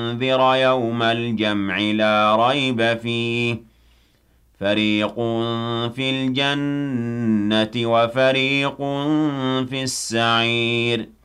وَأَنذِرَ يَوْمَ الْجَمْعِ لَا رَيْبَ فِيهِ فَرِيقٌ فِي الْجَنَّةِ وَفَرِيقٌ فِي السَّعِيرِ